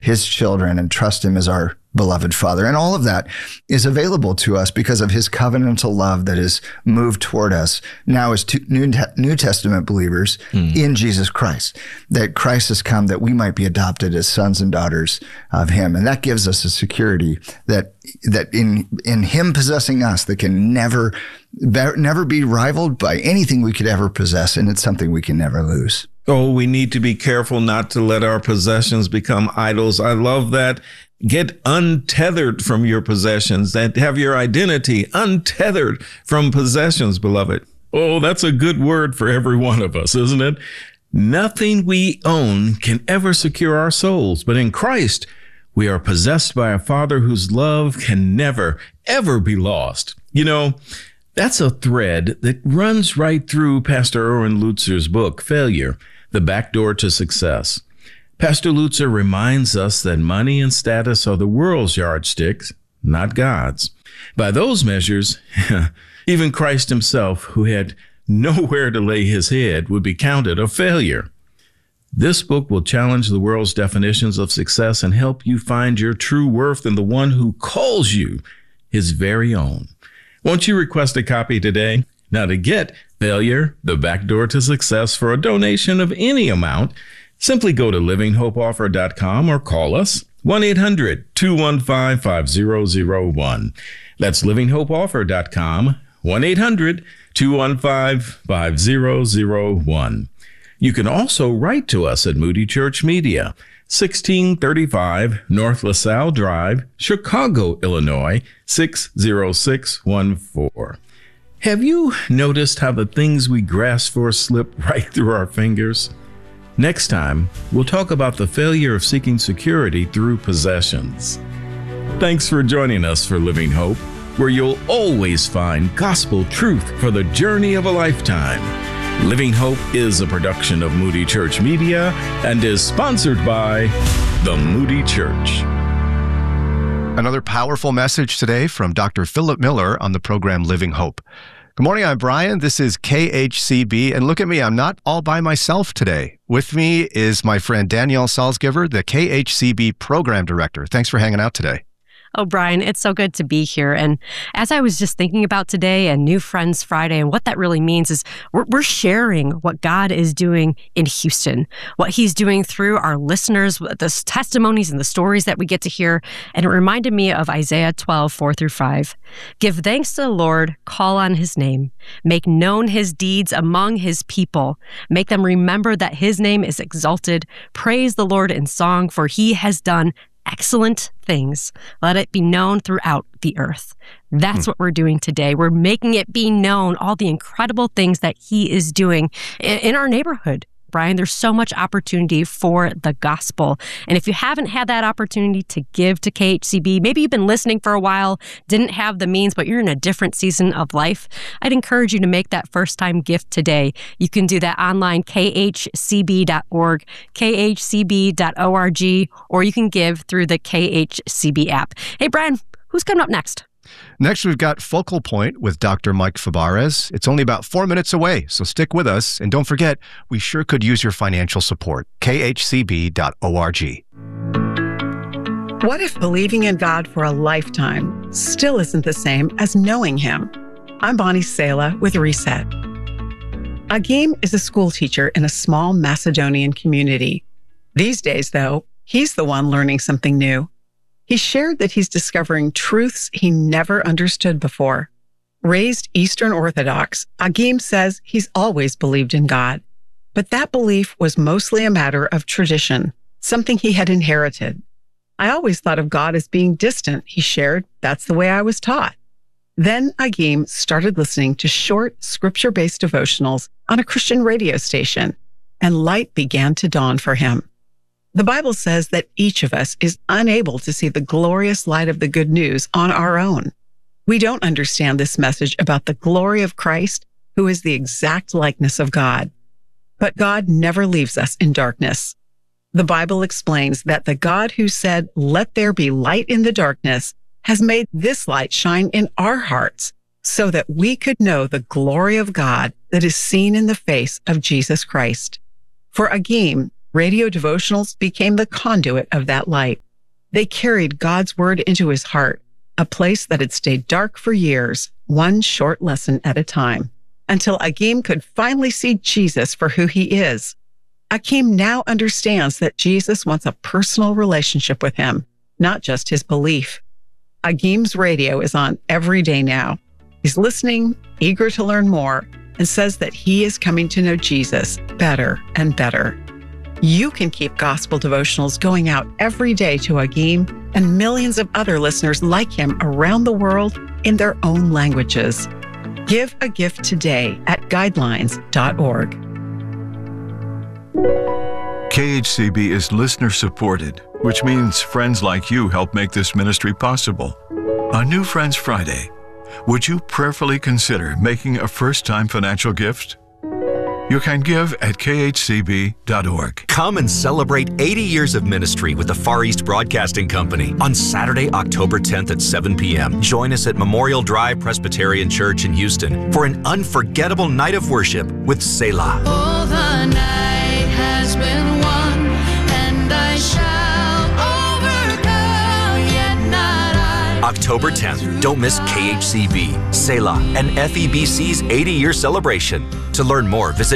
his children and trust him as our beloved Father. And all of that is available to us because of his covenantal love that is moved toward us now as New Testament believers in Jesus Christ, that Christ has come that we might be adopted as sons and daughters of him. And that gives us a security that in him possessing us that can never be rivaled by anything we could ever possess. And it's something we can never lose. Oh, we need to be careful not to let our possessions become idols. I love that. Get untethered from your possessions, that have your identity untethered from possessions, beloved. Oh, that's a good word for every one of us, isn't it? Nothing we own can ever secure our souls, but in Christ, we are possessed by a Father whose love can never, ever be lost. You know, that's a thread that runs right through Pastor Erwin Lutzer's book, Failure, The Back Door to Success. Pastor Lutzer reminds us that money and status are the world's yardsticks, not God's. By those measures, even Christ himself, who had nowhere to lay his head, would be counted a failure. This book will challenge the world's definitions of success and help you find your true worth in the one who calls you his very own. Won't you request a copy today? Now, to get Failure, The Back Door to Success for a donation of any amount, simply go to livinghopeoffer.com or call us 1-800-215-5001. That's livinghopeoffer.com, 1-800-215-5001. You can also write to us at Moody Church Media, 1635 North LaSalle Drive, Chicago, Illinois, 60614. Have you noticed how the things we grasp for slip right through our fingers? Next time, we'll talk about the failure of seeking security through possessions. Thanks for joining us for Living Hope, where you'll always find gospel truth for the journey of a lifetime. Living Hope is a production of Moody Church Media and is sponsored by the Moody Church. Another powerful message today from Dr. Philip Miller on the program Living Hope. Good morning, I'm Brian. This is KHCB, and look at me, I'm not all by myself today. With me is my friend Danielle Salzgiver, the KHCB Program Director. Thanks for hanging out today. Oh, Brian, it's so good to be here. And as I was just thinking about today and New Friends Friday, and what that really means is we're sharing what God is doing in Houston, what he's doing through our listeners, the testimonies and the stories that we get to hear. And it reminded me of Isaiah 12, 4-5. Give thanks to the Lord, call on his name, make known his deeds among his people, make them remember that his name is exalted. Praise the Lord in song, for he has done excellent things. Let it be known throughout the earth. That's what we're doing today. We're making it be known, all the incredible things that he is doing in our neighborhood. Brian, there's so much opportunity for the gospel. And if you haven't had that opportunity to give to KHCB, maybe you've been listening for a while, didn't have the means, but you're in a different season of life, I'd encourage you to make that first-time gift today. You can do that online, khcb.org, khcb.org, or you can give through the KHCB app. Hey, Brian, who's coming up next? Next, we've got Focal Point with Dr. Mike Fabarez. It's only about 4 minutes away, so stick with us. And don't forget, we sure could use your financial support. khcb.org. What if believing in God for a lifetime still isn't the same as knowing him? I'm Bonnie Sala with Reset. Agim is a school teacher in a small Macedonian community. These days, though, he's the one learning something new. He shared that he's discovering truths he never understood before. Raised Eastern Orthodox, Agim says he's always believed in God. But that belief was mostly a matter of tradition, something he had inherited. I always thought of God as being distant, he shared. That's the way I was taught. Then Agim started listening to short, scripture-based devotionals on a Christian radio station, and light began to dawn for him. The Bible says that each of us is unable to see the glorious light of the good news on our own. We don't understand this message about the glory of Christ, who is the exact likeness of God. But God never leaves us in darkness. The Bible explains that the God who said, "Let there be light in the darkness," has made this light shine in our hearts so that we could know the glory of God that is seen in the face of Jesus Christ. For Agim, Radio devotionals became the conduit of that light. They carried God's word into his heart, a place that had stayed dark for years, one short lesson at a time, until Agim could finally see Jesus for who he is. Agim now understands that Jesus wants a personal relationship with him, not just his belief. Agim's radio is on every day now. He's listening, eager to learn more, and says that he is coming to know Jesus better and better. You can keep gospel devotionals going out every day to Agim and millions of other listeners like him around the world in their own languages. Give a gift today at guidelines.org. KHCB is listener supported, which means friends like you help make this ministry possible. On New Friends Friday, would you prayerfully consider making a first-time financial gift? You can give at khcb.org. Come and celebrate 80 years of ministry with the Far East Broadcasting Company on Saturday, October 10th at 7 p.m. Join us at Memorial Drive Presbyterian Church in Houston for an unforgettable night of worship with Selah. Oh, the night has been won, and I shall overcome, yet not I. October 10th. Don't miss KHCB, Selah, and FEBC's 80-year celebration. To learn more, visit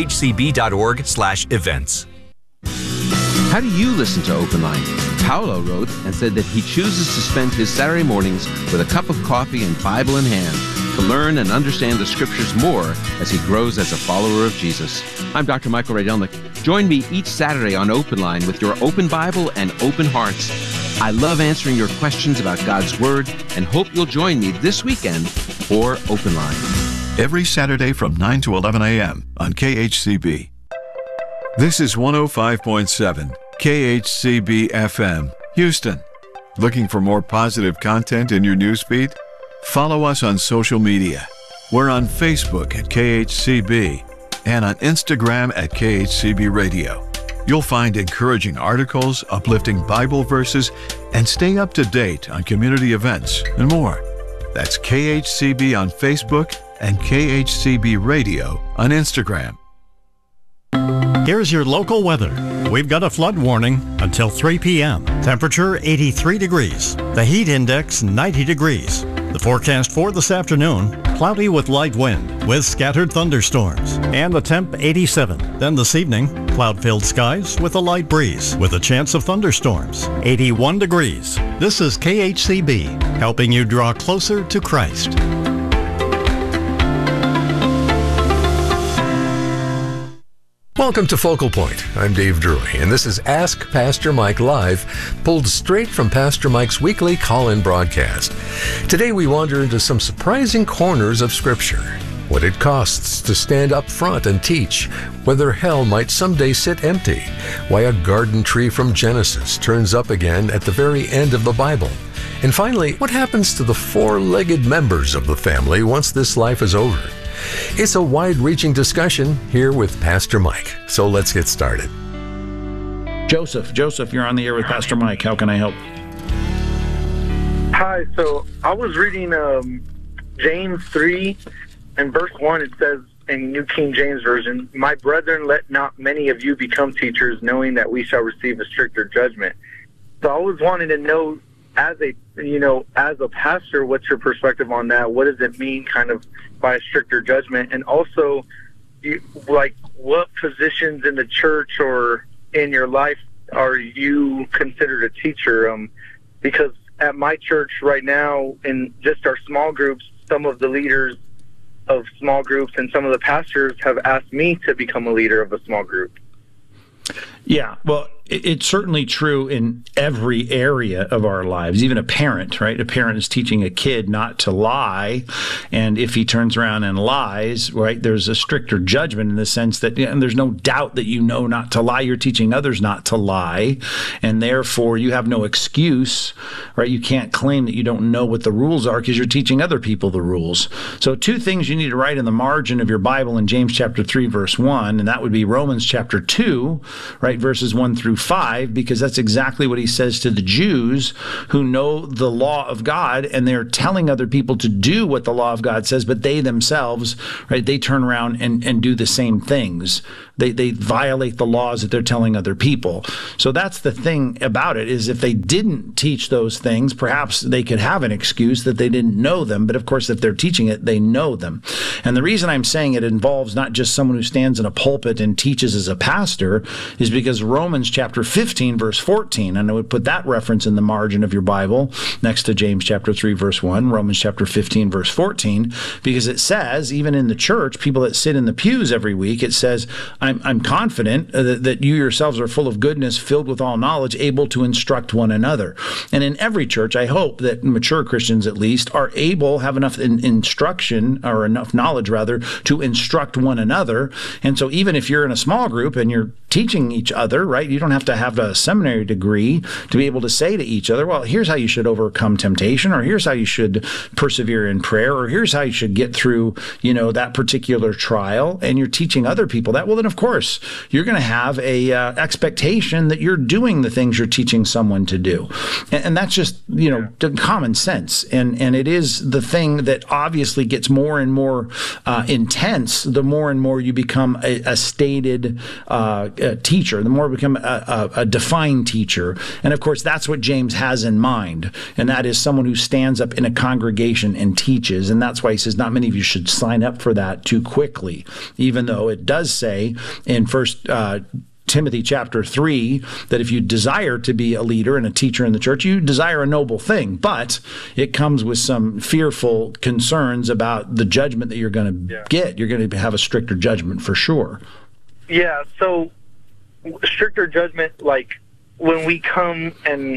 khcb.org/events. How do you listen to Open Line? Paolo wrote and said that he chooses to spend his Saturday mornings with a cup of coffee and Bible in hand to learn and understand the Scriptures more as he grows as a follower of Jesus. I'm Dr. Michael Rydelnik. Join me each Saturday on Open Line with your open Bible and open hearts. I love answering your questions about God's Word and hope you'll join me this weekend for Open Line. Every Saturday from 9 to 11 a.m. on KHCB. This is 105.7 KHCB FM, Houston. Looking for more positive content in your newsfeed? Follow us on social media. We're on Facebook at KHCB and on Instagram at KHCB Radio. You'll find encouraging articles, uplifting Bible verses, and stay up to date on community events and more. That's KHCB on Facebook and KHCB Radio on Instagram. Here's your local weather. We've got a flood warning until 3 p.m. Temperature 83 degrees. The heat index 90 degrees. The forecast for this afternoon, cloudy with light wind with scattered thunderstorms. And the temp 87. Then this evening, cloud-filled skies with a light breeze with a chance of thunderstorms. 81 degrees. This is KHCB, helping you draw closer to Christ. Welcome to Focal Point. I'm Dave Drury, and this is Ask Pastor Mike Live, pulled straight from Pastor Mike's weekly call-in broadcast. Today we wander into some surprising corners of Scripture. What it costs to stand up front and teach, whether hell might someday sit empty, why a garden tree from Genesis turns up again at the very end of the Bible, and finally, what happens to the four-legged members of the family once this life is over. It's a wide-reaching discussion here with Pastor Mike. So let's get started. Joseph, you're on the air with Pastor Mike. How can I help? Hi. So I was reading James 3 and verse 1. It says in New King James Version, "My brethren, let not many of you become teachers, knowing that we shall receive a stricter judgment." So I was wanting to know, as a pastor, what's your perspective on that? What does it mean kind of by a stricter judgment? And also, what positions in the church or in your life are you considered a teacher? Because at my church right now, in just our small groups, some of the leaders of small groups and some of the pastors have asked me to become a leader of a small group. Yeah, well, it's certainly true in every area of our lives, even a parent, right? A parent is teaching a kid not to lie, and if he turns around and lies, right, there's a stricter judgment in the sense that, and there's no doubt that you know not to lie. You're teaching others not to lie, and therefore you have no excuse right? You can't claim that you don't know what the rules are because you're teaching other people the rules. So two things you need to write in the margin of your Bible in James chapter 3, verse 1, and that would be Romans chapter 2, right, verses 1 through 5, because that's exactly what he says to the Jews who know the law of God, and they're telling other people to do what the law of God says, but they themselves, right, they turn around and do the same things. They violate the laws that they're telling other people. So that's the thing about it, is if they didn't teach those things, perhaps they could have an excuse that they didn't know them. But of course, if they're teaching it, they know them. And the reason I'm saying it involves not just someone who stands in a pulpit and teaches as a pastor is because Romans chapter 15, verse 14, and I would put that reference in the margin of your Bible next to James chapter 3, verse 1, Romans chapter 15, verse 14, because it says, even in the church, people that sit in the pews every week, it says, I'm confident that you yourselves are full of goodness, filled with all knowledge, able to instruct one another. And in every church, I hope that mature Christians at least are able, have enough instruction, or enough knowledge rather, to instruct one another. And so even if you're in a small group and you're teaching each other, right, you don't have to have a seminary degree to be able to say to each other, well, here's how you should overcome temptation, or here's how you should persevere in prayer, or here's how you should get through, that particular trial. And you're teaching other people that. Well, then of course you're going to have a expectation that you're doing the things you're teaching someone to do, and that's just common sense. And it is the thing that obviously gets more and more intense the more and more you become a stated teacher, the more you become a defined teacher. And of course, that's what James has in mind, and that is someone who stands up in a congregation and teaches. And that's why he says not many of you should sign up for that too quickly, even though it does say in First Timothy chapter 3 that if you desire to be a leader and a teacher in the church, you desire a noble thing, but it comes with some fearful concerns about the judgment that you're going to get. You're going to have a stricter judgment for sure. Yeah, so stricter judgment, like when we come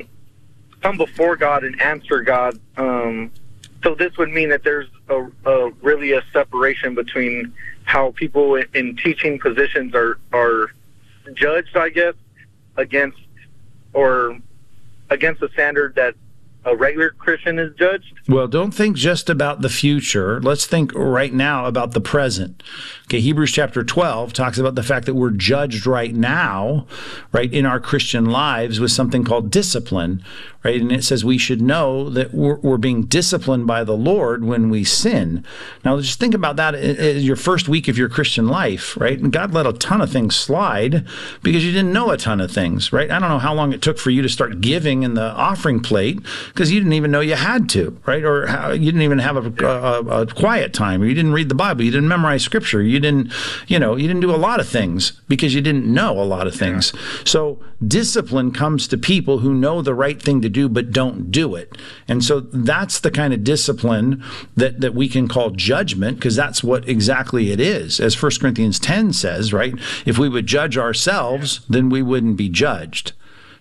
before God and answer God, so this would mean that there's really a separation between how people in teaching positions are judged, I guess, against the standard that a regular Christian is judged? Well, don't think just about the future. Let's think right now about the present. Okay, Hebrews chapter 12 talks about the fact that we're judged right now, right, in our Christian lives with something called discipline, right? And it says we should know that we're being disciplined by the Lord when we sin. Now, just think about that as your first week of your Christian life, right? And God let a ton of things slide because you didn't know a ton of things, right? I don't know how long it took for you to start giving in the offering plate because you didn't even know you had to, right? Or you didn't even have a quiet time, or you didn't read the Bible, you didn't memorize Scripture, you didn't do a lot of things because you didn't know a lot of things. So discipline comes to people who know the right thing to do but don't do it. And so that's the kind of discipline that we can call judgment, because that's what exactly it is. As 1 Corinthians 10 says, right? If we would judge ourselves, then we wouldn't be judged.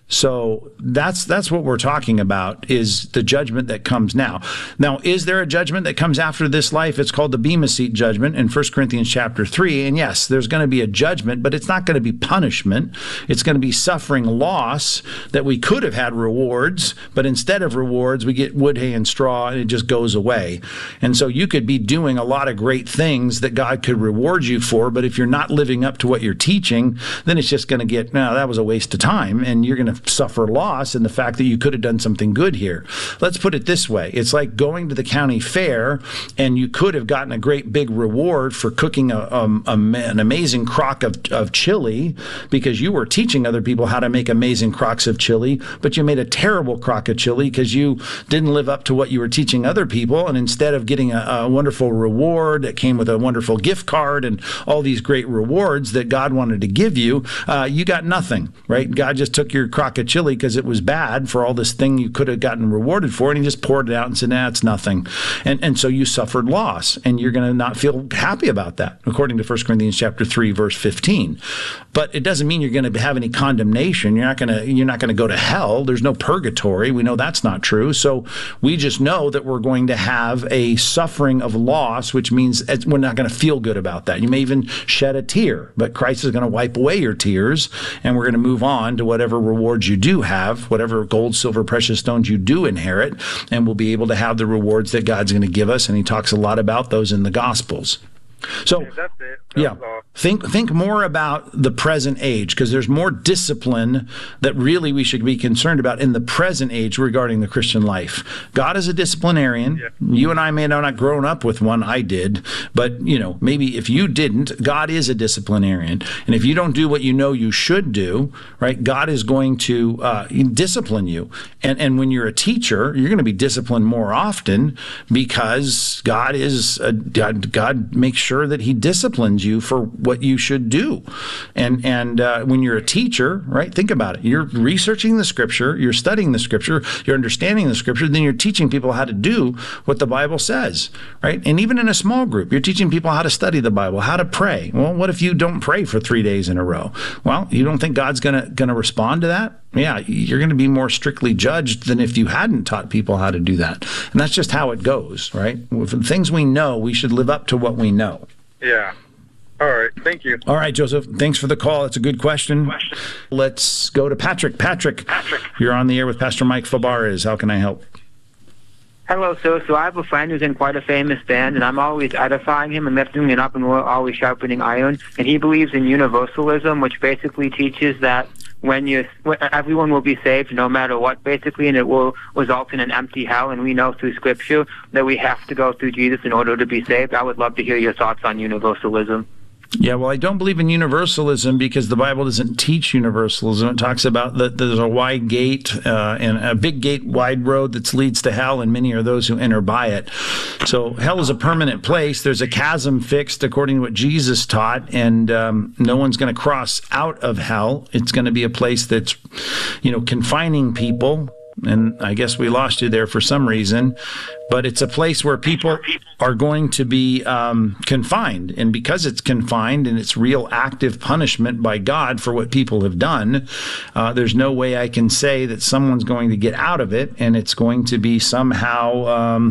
So that's what we're talking about, is the judgment that comes now. Now, is there a judgment that comes after this life? It's called the Bema Seat judgment in 1 Corinthians chapter 3. And yes, there's going to be a judgment, but it's not going to be punishment. It's going to be suffering loss that we could have had rewards, but instead of rewards, we get wood, hay, and straw, and it just goes away. And so you could be doing a lot of great things that God could reward you for, but if you're not living up to what you're teaching, then it's just going to get, no, that was a waste of time, and you're going to suffer loss in the fact that you could have done something good here. Let's put it this way. It's like going to the county fair and you could have gotten a great big reward for cooking an amazing crock of chili because you were teaching other people how to make amazing crocks of chili, but you made a terrible crock of chili because you didn't live up to what you were teaching other people, and instead of getting a wonderful reward that came with a wonderful gift card and all these great rewards that God wanted to give you, you got nothing, right? God just took your crock of chili because it was bad for all this thing you could have gotten rewarded for, and he just poured it out and said, nah, it's nothing. And so you suffered loss, and you're going to not feel happy about that, according to 1 Corinthians chapter 3, verse 15. But it doesn't mean you're going to have any condemnation. You're not going to go to hell. There's no purgatory. We know that's not true. So we just know that we're going to have a suffering of loss, which means we're not going to feel good about that. You may even shed a tear, but Christ is going to wipe away your tears, and we're going to move on to whatever reward rewards you do have, whatever gold, silver, precious stones you do inherit, and we'll be able to have the rewards that God's going to give us. And he talks a lot about those in the Gospels. So, that's it. Think more about the present age, because there's more discipline that really we should be concerned about in the present age regarding the Christian life. God is a disciplinarian. Yeah. You and I may have not grown up with one. I did, but maybe if you didn't, God is a disciplinarian, and if you don't do what you know you should do, right, God is going to discipline you. And when you're a teacher, you're going to be disciplined more often because God makes sure that He disciplines you for what you should do. And when you're a teacher, right, think about it. You're researching the Scripture, you're studying the Scripture, you're understanding the Scripture, then you're teaching people how to do what the Bible says, right? And even in a small group, you're teaching people how to study the Bible, how to pray. Well, what if you don't pray for 3 days in a row? Well, you don't think God's gonna respond to that? Yeah, you're going to be more strictly judged than if you hadn't taught people how to do that. And that's just how it goes, right? For the things we know, we should live up to what we know. Yeah. All right. Thank you. All right, Joseph. Thanks for the call. It's a good question. Let's go to Patrick. Patrick, you're on the air with Pastor Mike Fabarez. How can I help? Hello, sir. So I have a friend who's in quite a famous band, and I'm always edifying him and lifting him up, and we're always sharpening iron. And he believes in universalism, which basically teaches that everyone will be saved no matter what, basically, and it will result in an empty hell. And we know through Scripture that we have to go through Jesus in order to be saved. I would love to hear your thoughts on universalism. Yeah, well, I don't believe in universalism because the Bible doesn't teach universalism. It talks about that there's a wide gate and a big gate, wide road that leads to hell, and many are those who enter by it. So hell is a permanent place. There's a chasm fixed according to what Jesus taught, and no one's going to cross out of hell. It's going to be a place that's, confining people. And I guess we lost you there for some reason, but it's a place where people are going to be confined. And because it's confined and it's real active punishment by God for what people have done, there's no way I can say that someone's going to get out of it and it's going to be somehow,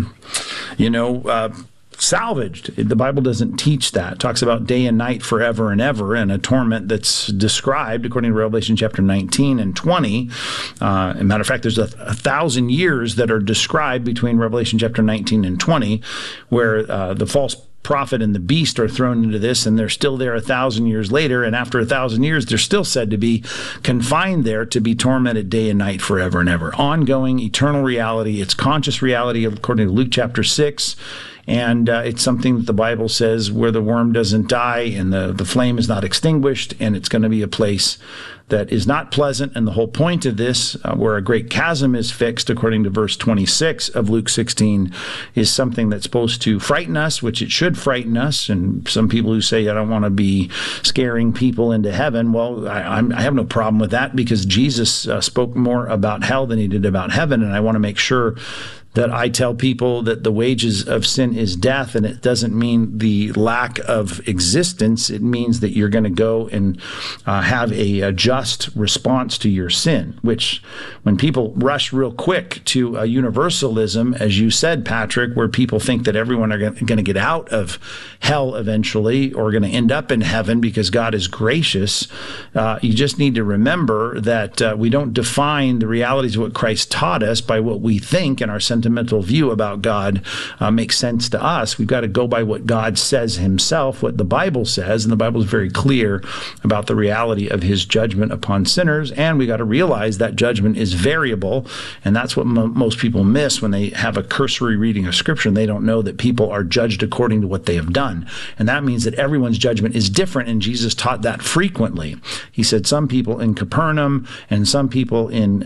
salvaged. The Bible doesn't teach that. It talks about day and night forever and ever, and a torment that's described according to Revelation chapter 19 and 20. As a matter of fact, there's 1,000 years that are described between Revelation chapter 19 and 20, where the false prophet and the beast are thrown into this, and they're still there 1,000 years later, and after 1,000 years they're still said to be confined there to be tormented day and night forever and ever. Ongoing, eternal reality. It's conscious reality according to Luke chapter 6. And it's something that the Bible says where the worm doesn't die and the flame is not extinguished, and it's going to be a place that is not pleasant. And the whole point of this, where a great chasm is fixed, according to verse 26 of Luke 16, is something that's supposed to frighten us, which it should frighten us. And some people who say, I don't want to be scaring people into heaven. Well, I have no problem with that because Jesus spoke more about hell than he did about heaven. And I want to make sure that I tell people that the wages of sin is death, and it doesn't mean the lack of existence. It means that you're going to go and have a just response to your sin, which when people rush real quick to universalism, as you said, Patrick, where people think that everyone are going to get out of hell eventually or going to end up in heaven because God is gracious, you just need to remember that we don't define the realities of what Christ taught us by what we think and our sentimental view about God makes sense to us. We've got to go by what God says himself, what the Bible says, and the Bible is very clear about the reality of his judgment upon sinners, and we got to realize that judgment is variable, and that's what most people miss when they have a cursory reading of Scripture, and they don't know that people are judged according to what they have done. And that means that everyone's judgment is different, and Jesus taught that frequently. He said some people in Capernaum and some people in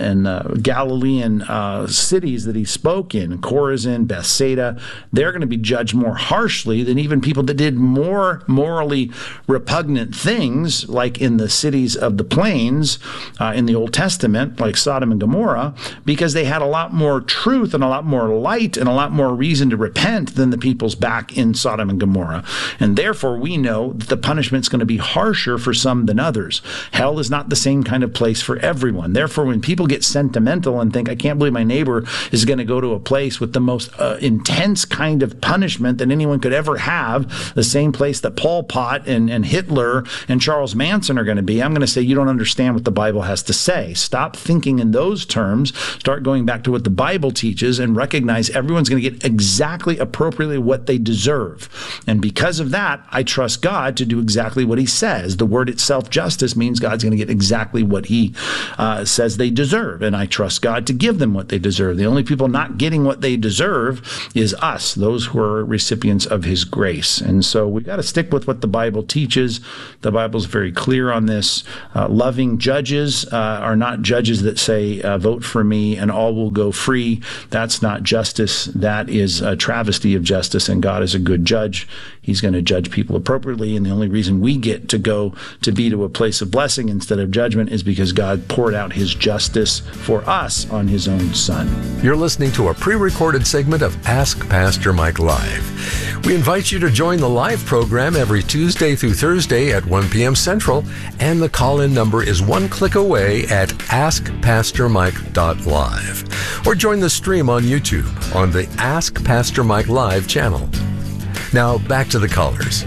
Galilean cities that he spoke in, Chorazin, Bethsaida, they're going to be judged more harshly than even people that did more morally repugnant things, like in the cities of the plains in the Old Testament, like Sodom and Gomorrah, because they had a lot more truth and a lot more light and a lot more reason to repent than the peoples back in Sodom and Gomorrah. And therefore, we know that the punishment's going to be harsher for some than others. Hell is not the same kind of place for everyone. Therefore, when people get sentimental and think, I can't believe my neighbor is going to go to a a place with the most intense kind of punishment that anyone could ever have, the same place that Pol Pot and Hitler and Charles Manson are going to be, I'm going to say you don't understand what the Bible has to say. Stop thinking in those terms. Start going back to what the Bible teaches and recognize everyone's going to get exactly appropriately what they deserve. And because of that, I trust God to do exactly what he says. The word itself, justice, means God's going to get exactly what he says they deserve. And I trust God to give them what they deserve. The only people not getting what they deserve is us, those who are recipients of his grace. And so we've got to stick with what the Bible teaches. The Bible's very clear on this. Loving judges are not judges that say, vote for me and all will go free. That's not justice. That is a travesty of justice, and God is a good judge. He's going to judge people appropriately, and the only reason we get to go to be to a place of blessing instead of judgment is because God poured out his justice for us on his own Son. You're listening to a pre-recorded segment of Ask Pastor Mike Live. We invite you to join the live program every Tuesday through Thursday at 1 p.m. Central, and the call-in number is one click away at askpastormike.live. Or join the stream on YouTube on the Ask Pastor Mike Live channel. Now, back to the callers.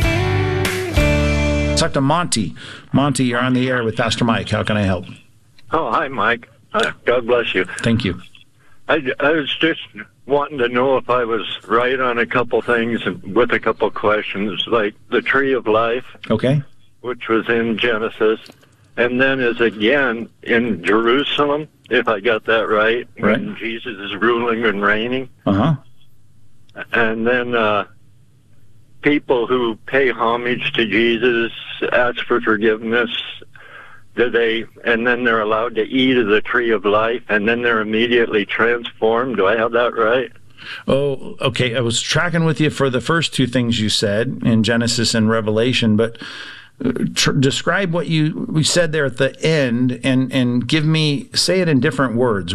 Talk to Monty. Monty, you're on the air with Pastor Mike. How can I help? Oh, hi, Mike. God bless you. Thank you. I was just wanting to know if I was right on a couple things with a couple questions, like the tree of life. Okay. Which was in Genesis, and then is again in Jerusalem, if I got that right, when Jesus is ruling and reigning. Uh-huh. And then people who pay homage to Jesus ask for forgiveness. And then they're allowed to eat of the tree of life, and then they're immediately transformed. Do I have that right? Oh, okay. I was tracking with you for the first two things you said in Genesis and Revelation, but describe what we said there at the end, and give me, say it in different words.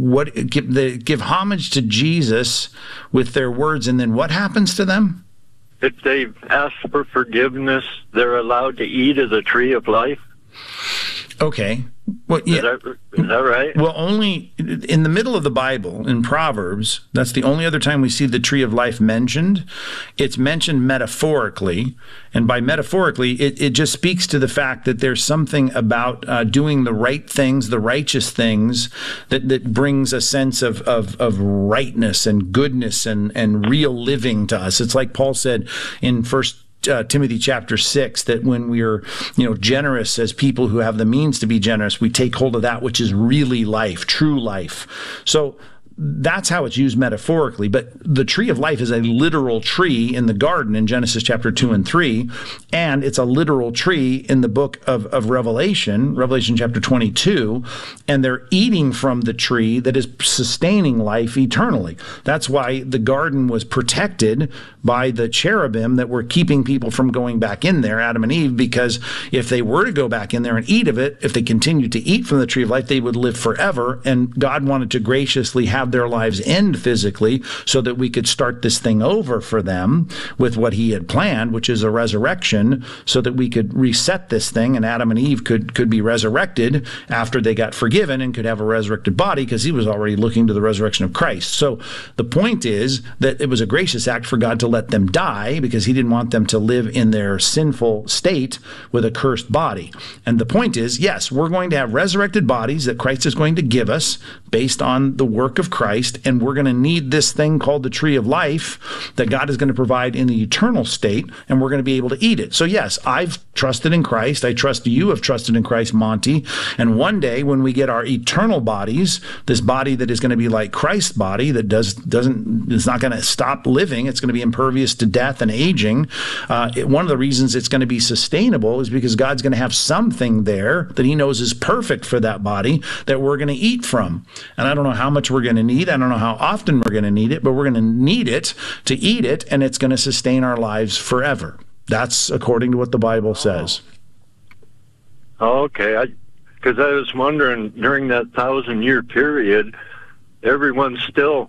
Give homage to Jesus with their words, and then what happens to them? If they ask for forgiveness, they're allowed to eat of the tree of life. Okay. Well, yeah. Is that right? Well, only in the middle of the Bible, in Proverbs, that's the only other time we see the tree of life mentioned. It's mentioned metaphorically, and by metaphorically, it just speaks to the fact that there's something about doing the right things, the righteous things, that brings a sense of rightness and goodness and real living to us. It's like Paul said in Timothy chapter 6, that when we're generous as people who have the means to be generous, we take hold of that which is really life, true life. So that's how it's used metaphorically. But the tree of life is a literal tree in the garden in Genesis chapter 2 and 3, and it's a literal tree in the book of Revelation chapter 22, and they're eating from the tree that is sustaining life eternally. That's why the garden was protected by the cherubim that were keeping people from going back in there, Adam and Eve, because if they were to go back in there and eat of it, if they continued to eat from the tree of life, they would live forever, and God wanted to graciously have their lives end physically so that we could start this thing over for them with what he had planned, which is a resurrection, so that we could reset this thing and Adam and Eve could be resurrected after they got forgiven and could have a resurrected body, because he was already looking to the resurrection of Christ. So the point is that it was a gracious act for God to let them die, because he didn't want them to live in their sinful state with a cursed body. And the point is, yes, we're going to have resurrected bodies that Christ is going to give us based on the work of Christ, and we're going to need this thing called the tree of life that God is going to provide in the eternal state, and we're going to be able to eat it. So yes, I've trusted in Christ. I trust you have trusted in Christ, Monty. And one day when we get our eternal bodies, this body that is going to be like Christ's body, that it's not going to stop living, it's going to be impervious to death and aging. One of the reasons it's going to be sustainable is because God's going to have something there that he knows is perfect for that body that we're going to eat from. And I don't know how much we're going to need. I don't know how often we're going to need it, but we're going to need it to eat it, and it's going to sustain our lives forever. That's according to what the Bible says. Okay, because I was wondering, during that 1,000-year period, everyone's still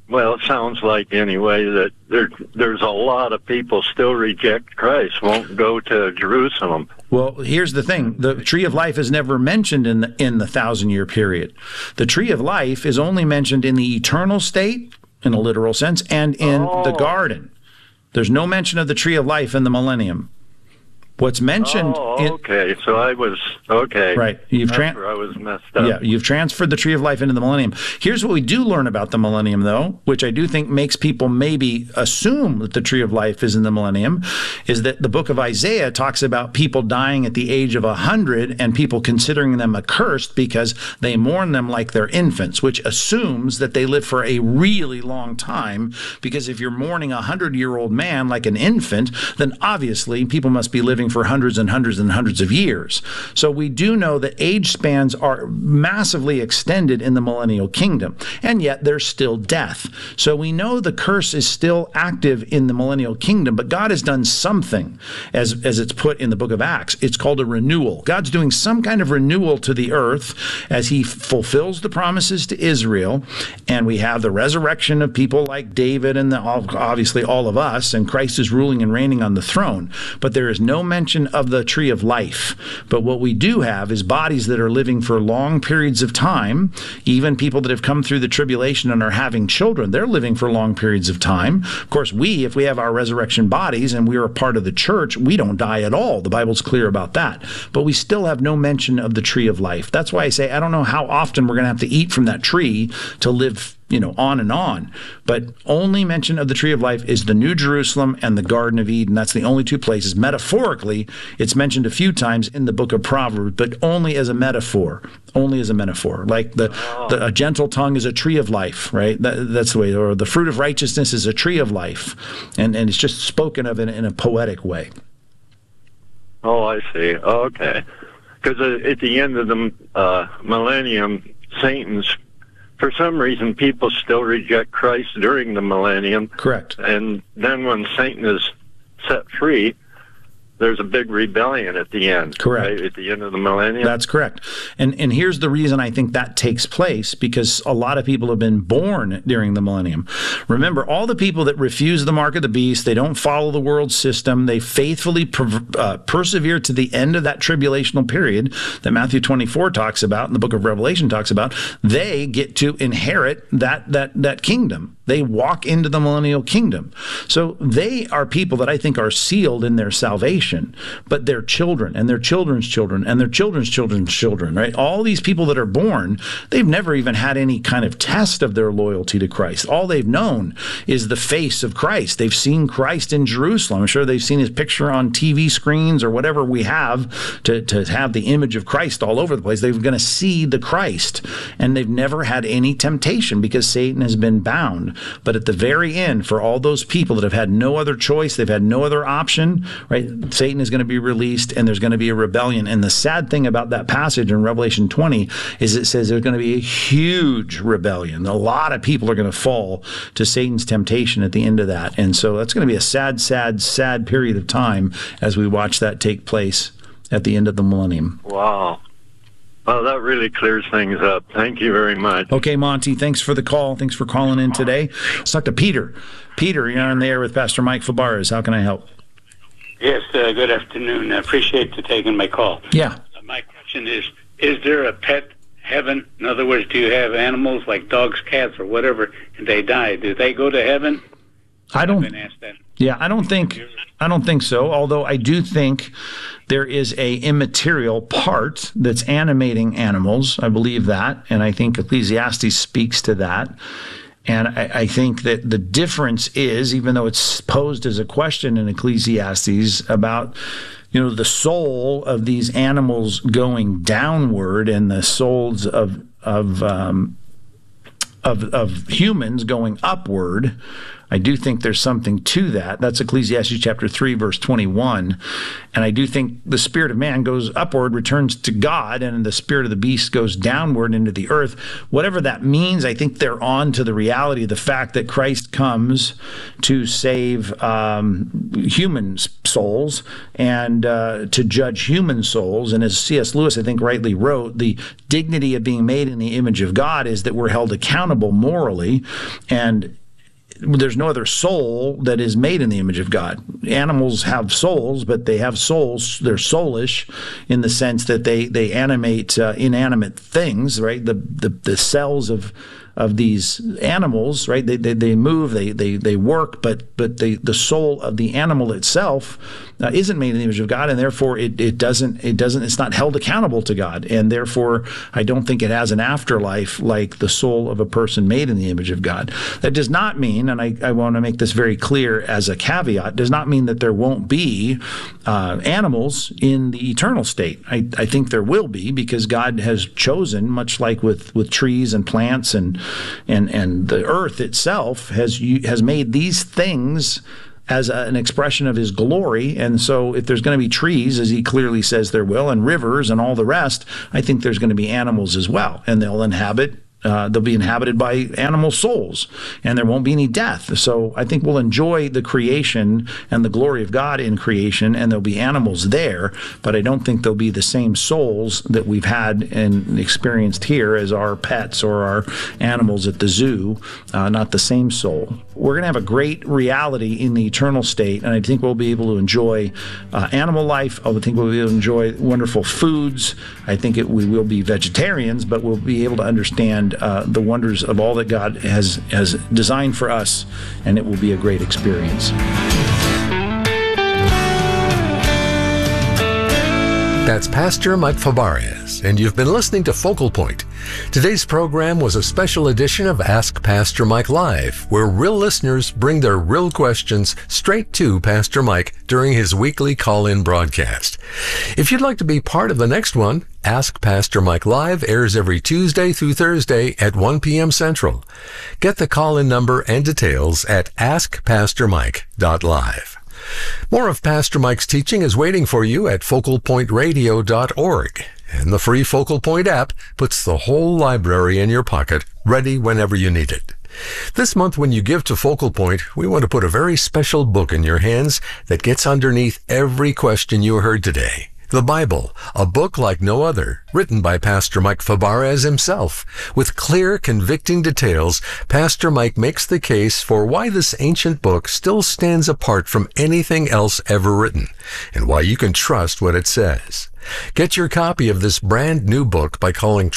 well, it sounds like anyway that there's a lot of people still reject Christ, won't go to Jerusalem. Well, here's the thing. The tree of life is never mentioned in the 1,000-year period. The tree of life is only mentioned in the eternal state, in a literal sense, and in the garden. There's no mention of the tree of life in the millennium. What's mentioned... Oh, okay. So I was... Okay. Right. That's where I was messed up. Yeah, you've transferred the tree of life into the millennium. Here's what we do learn about the millennium, though, which I do think makes people maybe assume that the tree of life is in the millennium, is that the book of Isaiah talks about people dying at the age of 100 and people considering them accursed because they mourn them like they're infants, which assumes that they live for a really long time, because if you're mourning a 100-year-old man like an infant, then obviously people must be living for hundreds and hundreds and hundreds of years. So we do know that age spans are massively extended in the millennial kingdom, and yet there's still death. So we know the curse is still active in the millennial kingdom, but God has done something, as it's put in the book of Acts. It's called a renewal. God's doing some kind of renewal to the earth as he fulfills the promises to Israel, and we have the resurrection of people like David and obviously all of us, and Christ is ruling and reigning on the throne. But there is no mention of the tree of life. But what we do have is bodies that are living for long periods of time. Even people that have come through the tribulation and are having children, they're living for long periods of time. Of course, if we have our resurrection bodies and we are a part of the church, we don't die at all. The Bible's clear about that. But we still have no mention of the tree of life. That's why I say I don't know how often we're going to have to eat from that tree to live on and on. But only mention of the tree of life is the New Jerusalem and the Garden of Eden. That's the only two places. Metaphorically, it's mentioned a few times in the book of Proverbs, but only as a metaphor. Only as a metaphor. Like a gentle tongue is a tree of life, right? That's the way. Or the fruit of righteousness is a tree of life. And it's just spoken of in a poetic way. Oh, I see. Okay. Because at the end of the millennium, for some reason, people still reject Christ during the millennium. Correct. And then when Satan is set free, there's a big rebellion at the end. Correct. Right? At the end of the millennium. That's correct. And here's the reason I think that takes place, because a lot of people have been born during the millennium. Remember, all the people that refuse the mark of the beast, they don't follow the world system, they faithfully persevere to the end of that tribulational period that Matthew 24 talks about and the book of Revelation talks about, they get to inherit that kingdom. They walk into the millennial kingdom. So they are people that I think are sealed in their salvation, but their children and their children's children and their children's children's children, right? All these people that are born, they've never even had any kind of test of their loyalty to Christ. All they've known is the face of Christ. They've seen Christ in Jerusalem. I'm sure they've seen his picture on TV screens or whatever we have to have the image of Christ all over the place. They're going to see the Christ, and they've never had any temptation because Satan has been bound. But at the very end, for all those people that have had no other choice, they've had no other option, right? Satan is going to be released and there's going to be a rebellion. And the sad thing about that passage in Revelation 20 is it says there's going to be a huge rebellion. A lot of people are going to fall to Satan's temptation at the end of that. And so that's going to be a sad, sad, sad period of time as we watch that take place at the end of the millennium. Wow. Well, that really clears things up. Thank you very much. Okay, Monty, thanks for the call. Thanks for calling in today. Let's talk to Peter. Peter, you're on the air with Pastor Mike Fabarez. How can I help? Yes, good afternoon. I appreciate you taking my call. Yeah. My question is there a pet heaven? In other words, do you have animals like dogs, cats, or whatever, and they die? Do they go to heaven? I've been asked that. Yeah, I don't think so, although I do think there is a immaterial part that's animating animals. I believe that, and I think Ecclesiastes speaks to that. And I think that the difference is, even though it's posed as a question in Ecclesiastes about, the soul of these animals going downward and the souls of humans going upward, I do think there's something to that. That's Ecclesiastes chapter 3, verse 21. And I do think the spirit of man goes upward, returns to God, and the spirit of the beast goes downward into the earth. Whatever that means, I think they're on to the reality of the fact that Christ comes to save human souls and to judge human souls. And as C.S. Lewis, I think, rightly wrote, the dignity of being made in the image of God is that we're held accountable morally, and there's no other soul that is made in the image of God. Animals have souls, but they have souls. They're soulish in the sense that they animate inanimate things, right? The cells of these animals, right? They move, they work, but the soul of the animal itself isn't made in the image of God, and therefore it's not held accountable to God, and therefore I don't think it has an afterlife like the soul of a person made in the image of God. That does not mean, and I want to make this very clear as a caveat, does not mean that there won't be animals in the eternal state. I think there will be, because God has chosen, much like with trees and plants and the earth itself has made these things as an expression of his glory. And so if there's going to be trees, as he clearly says there will, and rivers and all the rest, I think there's going to be animals as well, and they'll be inhabited by animal souls, and there won't be any death. So I think we'll enjoy the creation and the glory of God in creation, and there'll be animals there, but I don't think they'll be the same souls that we've had and experienced here as our pets or our animals at the zoo, not the same soul. We're going to have a great reality in the eternal state, and I think we'll be able to enjoy animal life. I think we'll be able to enjoy wonderful foods. I think we will be vegetarians, but we'll be able to understand the wonders of all that God has designed for us, and it will be a great experience. That's Pastor Mike Fabarez, and you've been listening to Focal Point. Today's program was a special edition of Ask Pastor Mike Live, where real listeners bring their real questions straight to Pastor Mike during his weekly call-in broadcast. If you'd like to be part of the next one, Ask Pastor Mike Live airs every Tuesday through Thursday at 1 p.m. Central. Get the call-in number and details at askpastormike.live. More of Pastor Mike's teaching is waiting for you at focalpointradio.org, and the free Focal Point app puts the whole library in your pocket, ready whenever you need it. This month, when you give to Focal Point, we want to put a very special book in your hands that gets underneath every question you heard today. The Bible, a book like no other, written by Pastor Mike Fabarez himself. With clear, convicting details, Pastor Mike makes the case for why this ancient book still stands apart from anything else ever written, and why you can trust what it says. Get your copy of this brand new book by calling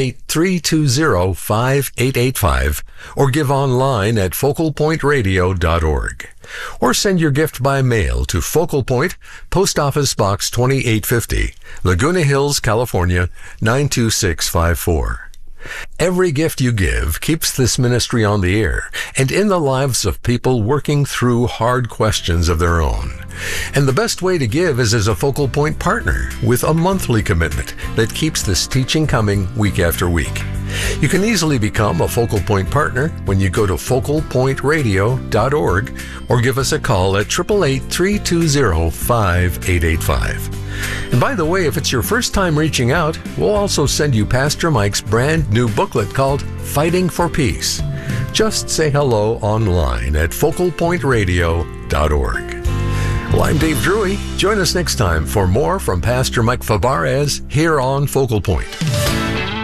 888-320-5885 or give online at focalpointradio.org. Or send your gift by mail to Focal Point, Post Office Box 2850, Laguna Hills, California, 92654. Every gift you give keeps this ministry on the air and in the lives of people working through hard questions of their own. And the best way to give is as a Focal Point partner with a monthly commitment that keeps this teaching coming week after week. You can easily become a Focal Point partner when you go to focalpointradio.org or give us a call at 888-320-5885. And by the way, if it's your first time reaching out, we'll also send you Pastor Mike's brand new booklet called Fighting for Peace. Just say hello online at focalpointradio.org. Well, I'm Dave Drury. Join us next time for more from Pastor Mike Fabarez here on Focal Point.